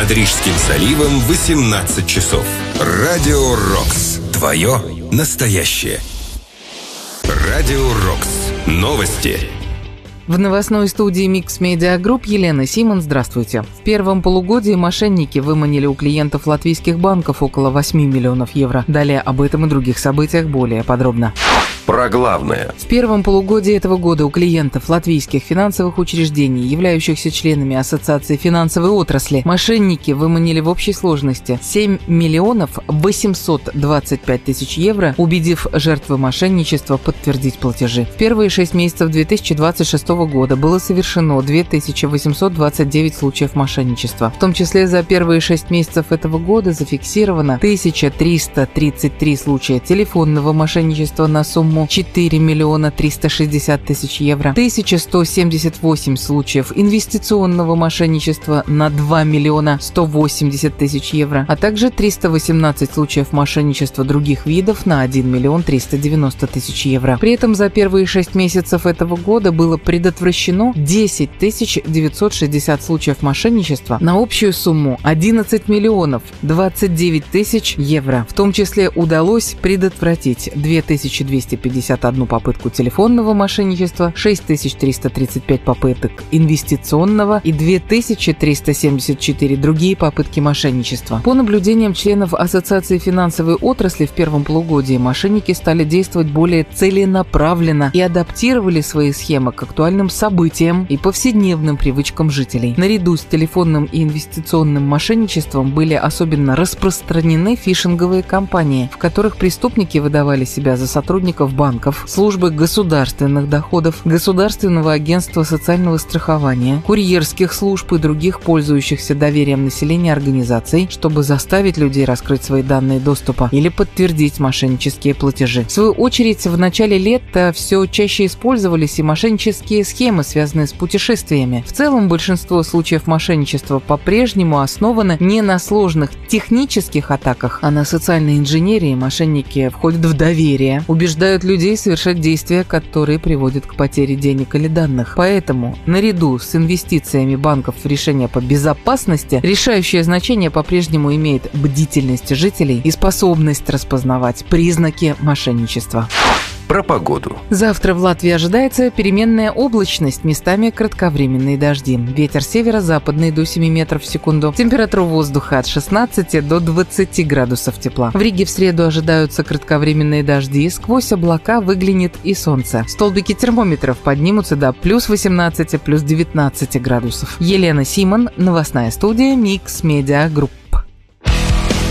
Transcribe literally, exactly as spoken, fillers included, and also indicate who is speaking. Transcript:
Speaker 1: Над Рижским заливом восемнадцать часов. Радио Рокс. Твое настоящее. Радио Рокс. Новости.
Speaker 2: В новостной студии Mix Media Group Елена Симон. Здравствуйте. В первом полугодии мошенники выманили у клиентов латвийских банков около восемь миллионов евро. Далее об этом и других событиях более подробно.
Speaker 1: Про главное.
Speaker 2: В первом полугодии этого года у клиентов латвийских финансовых учреждений, являющихся членами Ассоциации финансовой отрасли, мошенники выманили в общей сложности семь миллионов восемьсот двадцать пять тысяч евро, убедив жертвы мошенничества подтвердить платежи. В первые шесть месяцев две тысячи двадцать шестого года было совершено две тысячи восемьсот двадцать девять случаев мошенничества. В том числе за первые шесть месяцев этого года зафиксировано тысяча триста тридцать три случая телефонного мошенничества на сумму четыре миллиона триста шестьдесят тысяч евро, тысяча сто семьдесят восемь случаев инвестиционного мошенничества на два миллиона сто восемьдесят тысяч евро, а также триста восемнадцать случаев мошенничества других видов на один миллион триста девяносто тысяч евро. При этом за первые шесть месяцев этого года было предотвращено десять тысяч девятьсот шестьдесят случаев мошенничества на общую сумму одиннадцать миллионов двадцать девять тысяч евро. В том числе удалось предотвратить две тысячи двести пятьдесят одну попытку телефонного мошенничества, шесть тысяч триста тридцать пять попыток инвестиционного и две тысячи триста семьдесят четыре другие попытки мошенничества. По наблюдениям членов Ассоциации финансовой отрасли в первом полугодии мошенники стали действовать более целенаправленно и адаптировали свои схемы к актуальным событиям и повседневным привычкам жителей. Наряду с телефонным и инвестиционным мошенничеством были особенно распространены фишинговые кампании, в которых преступники выдавали себя за сотрудников банков, службы государственных доходов, Государственного агентства социального страхования, курьерских служб и других пользующихся доверием населения организаций, чтобы заставить людей раскрыть свои данные доступа или подтвердить мошеннические платежи. В свою очередь, в начале лета все чаще использовались и мошеннические схемы, связанные с путешествиями. В целом, большинство случаев мошенничества по-прежнему основаны не на сложных технических атаках, а на социальной инженерии. Мошенники входят в доверие, убеждают людей совершать действия, которые приводят к потере денег или данных. Поэтому, наряду с инвестициями банков в решения по безопасности, решающее значение по-прежнему имеет бдительность жителей и способность распознавать признаки мошенничества.
Speaker 1: Про погоду.
Speaker 2: Завтра в Латвии ожидается переменная облачность, местами кратковременные дожди. Ветер северо-западный до семи метров в секунду. Температура воздуха от шестнадцати до двадцати градусов тепла. В Риге в среду ожидаются кратковременные дожди. Сквозь облака выглянет и солнце. Столбики термометров поднимутся до плюс восемнадцати, плюс девятнадцати градусов. Елена Симон, новостная студия Mix Media Group.